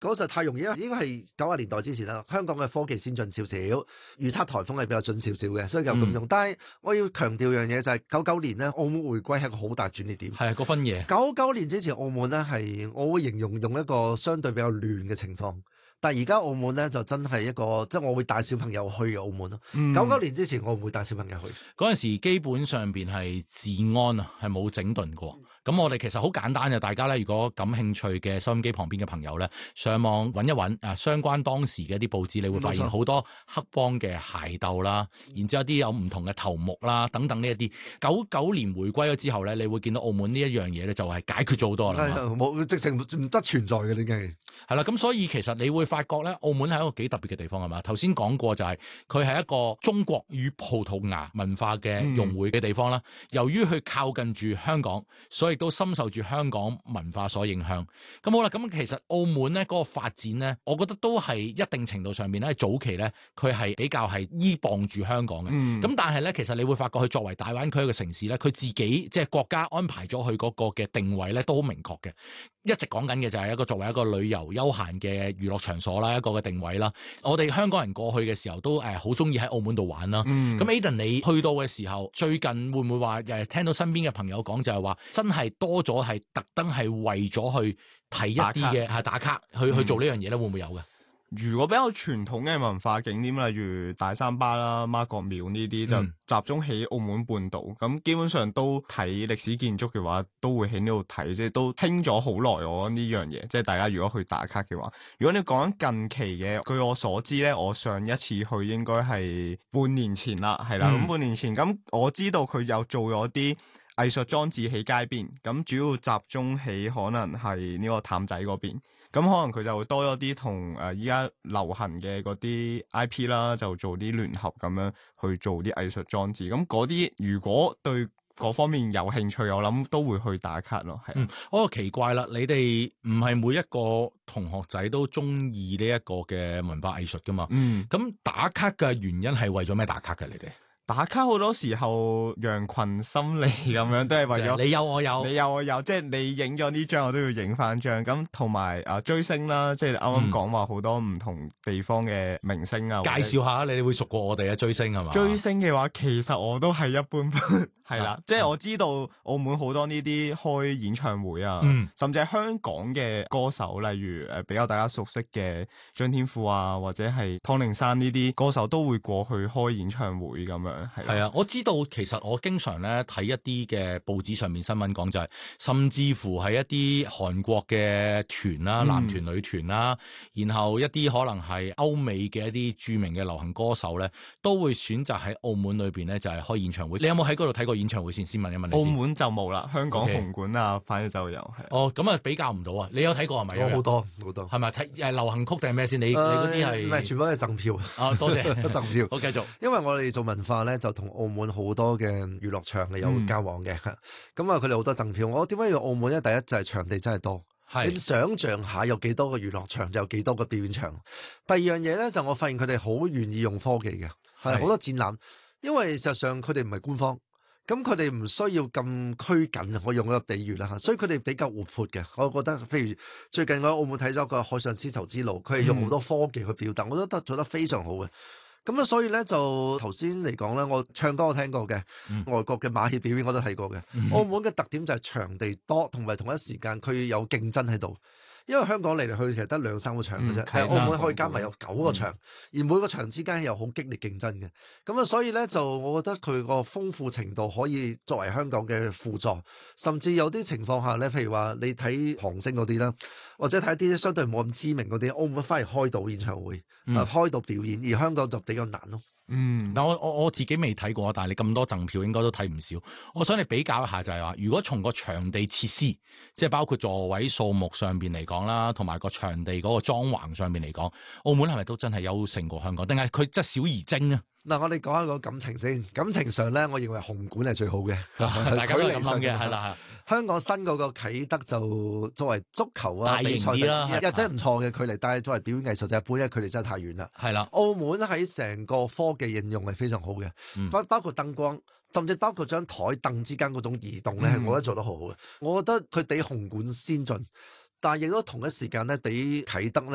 嗰時太容易啦，應該係90年代之前啦。香港嘅科技先進少少，預測颱風係比較準少少嘅，所以就咁用。但係我要強調樣嘢就係99年咧，澳門回歸係一個好大轉捩點。 係啊，個分野。 99年之前澳門咧係我會形容用一個相對比較亂嘅情況。但係而家澳門咧就真係一個，即係我會帶小朋友去澳門咯。99年之前我唔會帶小朋友去。 嗰陣時基本上邊係治安啊，係冇整頓過。咁我哋其實好簡單嘅，大家咧如果感興趣嘅收音機旁邊嘅朋友咧，上網揾一揾相關當時嘅一啲報紙，你會發現好多黑幫嘅械鬥啦，然之後啲有唔同嘅頭目啦等等呢一啲。99年回歸咗之後咧，你會見到澳門呢一樣嘢咧就係解決咗好多啦。 冇直情唔得存在嘅，已經係啦。咁所以其實你會發覺咧，澳門係一個幾特別嘅地方係嘛？頭先講過就係佢係一個中國與葡萄牙文化嘅融匯嘅地方啦。由於佢靠近住香港，所以亦都深受住香港文化所影響。咁好啦，咁其實澳門咧嗰個發展咧，我覺得都係一定程度上面咧，早期咧佢係比較係依傍住香港嘅。咁但係咧，其實你會發覺佢作為大灣區嘅城市咧，佢自己即係國家安排咗佢嗰個嘅定位咧，都好明確嘅。一直講緊嘅就係一個作為一個旅遊休閒嘅娛樂場所啦，一個嘅定位啦。我哋香港人過去嘅時候都好中意喺澳門度玩啦。咁 Aiden 你去到嘅時候，最近會唔會話聽到身邊嘅朋友講就係話真係多咗係特登係為咗去睇一啲嘅打卡去做呢樣嘢咧，會唔會有嘅？ 如果比較傳統嘅文化景點，例如大三巴啦、媽閣廟呢啲，就集中喺澳門半島。咁基本上都睇歷史建築嘅話，都會喺呢度睇，即係都興咗好耐。我呢樣嘢，即係大家如果去打卡嘅話，如果你講近期嘅，據我所知咧，我上一次去應該係半年前啦，係啦。咁半年前，咁我知道佢有做咗啲藝術裝置喺街邊，咁主要集中喺可能係呢個譚仔嗰邊。咁可能佢就會多咗啲同依家流行嘅嗰啲 IP 啦，就做啲聯合咁樣去做啲藝術裝置。咁嗰啲如果對嗰方面有興趣，我諗都會去打卡咯。係我奇怪啦，你哋唔係每一個同學仔都中意呢一個嘅文化藝術噶嘛？咁打卡嘅原因係為咗咩打卡嘅？你哋？ 打卡好多時候羊群心理咁樣，都係為咗你有我有， 你有我有，即係你影咗呢張，我都要影翻張。咁同埋追星啦，即係啱啱講話好多唔同地方嘅明星啊。 介紹下你哋會熟過我哋啊？追星係嘛？ 追星嘅話，其實我都係一般般，係啦。即係我知道澳門好多呢啲開演唱會啊，甚至係香港嘅歌手，例如比較大家熟悉嘅張天賦啊，或者係湯令山呢啲歌手，都會過去開演唱會咁樣。 係啊，我知道其實我經常咧睇一啲嘅報紙上面新聞講就係，甚至乎係一啲韓國嘅團啦、男團女團啦，然後一啲可能係歐美嘅一啲著名嘅流行歌手咧，都會選擇喺澳門裏邊咧就係開演唱會。你有冇喺嗰度睇過演唱會先？先問一問你先。 澳門就冇啦，香港紅館啊，反正就有。係。 哦，咁啊比較唔到啊！你有睇過係咪？ 好多好多。 係咪睇流行曲定係咩先？你嗰啲係唔係全部都係贈票啊？多謝贈票。 好，繼續。 因為我哋做文化咧，就同澳門好多嘅娛樂場係有交往嘅。咁啊，佢哋好多贈票。我點解要澳門咧？第一就係場地真係多。你想象下有幾多個娛樂場，有幾多個表演場。第二樣嘢咧，就我發現佢哋好願意用科技嘅，係好多展覽。因為事實上佢哋唔係官方，咁佢哋唔需要咁拘謹。我用嗰個比喻啦，所以佢哋比較活潑嘅。我覺得，譬如最近我喺澳門睇咗個海上絲綢之路，佢係用好多科技去表達，我覺得做得非常好嘅。咁啊，所以咧就頭先嚟講咧，我唱歌我聽過嘅，外國嘅馬戲表演我都睇過嘅。澳門嘅特點就係場地多，同埋同一時間佢有競爭喺度。因為香港嚟嚟去其實得2-3個場嘅啫，喺澳門可以加埋有9個場，而每個場之間有好激烈競爭嘅。咁啊，所以咧就我覺得佢個豐富程度可以作為香港嘅輔助，甚至有啲情況下咧，譬如話你睇韓星嗰啲啦，或者睇啲相對冇咁知名嗰啲，澳門反而開到演唱會，開到表演，而香港就比較難咯。 嗱，我自己未睇過，但係你咁多贈票應該都睇唔少。我想你比較一下就係話，如果從個場地設施，即係包括座位數目上邊嚟講啦，同埋個場地嗰個裝潢上邊嚟講，澳門係咪都真係優勝過香港？定係佢即係小而精啊？ 嗱，我哋講下個感情先。感情上咧，我認為紅館係最好嘅， 大家都係咁諗嘅，係啦。 香港新嗰個啟德就作為足球啊大型啲啦， 又真係唔錯嘅距離，但係作為表演藝術就一般，因為距離真係太遠啦。 係啦， 澳門喺成個科技應用係非常好嘅，包括燈光，甚至包括張台凳之間嗰種移動咧，我覺得做得好好嘅。我覺得佢比紅館先進，但係亦都同一時間咧，比啟德咧。